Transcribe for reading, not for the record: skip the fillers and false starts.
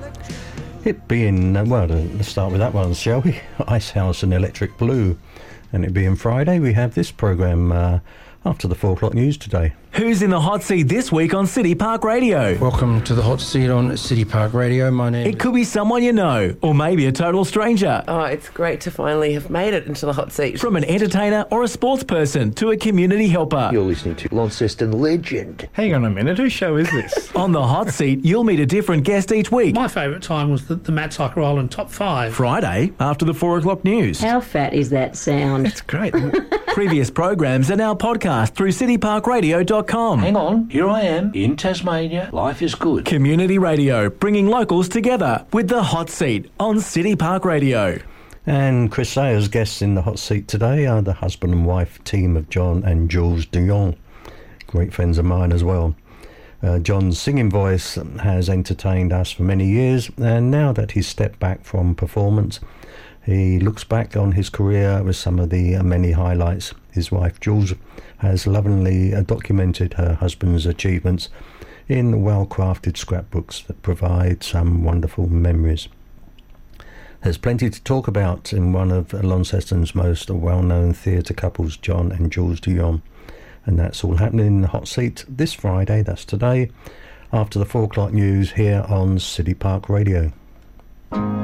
It being, let's start with that one, shall we? Icehouse and Electric Blue. And it being Friday, we have this programme after the 4 o'clock news today. Who's in the hot seat this week on City Park Radio? Welcome to the hot seat on City Park Radio. My name It could be someone you know, or maybe a total stranger. Oh, it's great to finally have made it into the hot seat. From an entertainer or a sports person to a community helper. You're listening to Launceston legend. Hang on a minute, whose show is this? On the hot seat, you'll meet a different guest each week. My favourite time was the Matt Cycle Island Top 5. Friday, after the 4 o'clock news. How fat is that sound? It's great. Previous programs are now podcast through cityparkradio.com. Hang on, here I am in Tasmania. Life is good. Community radio, bringing locals together with the hot seat on City Park Radio. And Chris Sayers' guests in the hot seat today are the husband and wife team of John and Jules Dion. Great friends of mine as well. John's singing voice has entertained us for many years, and now that he's stepped back from performance, he looks back on his career with some of the many highlights. His wife Jules has lovingly documented her husband's achievements in well-crafted scrapbooks that provide some wonderful memories. There's plenty to talk about in one of Launceston's most well-known theatre couples, John and Jules Dion. And that's all happening in the hot seat this Friday, that's today, after the 4 o'clock news here on City Park Radio.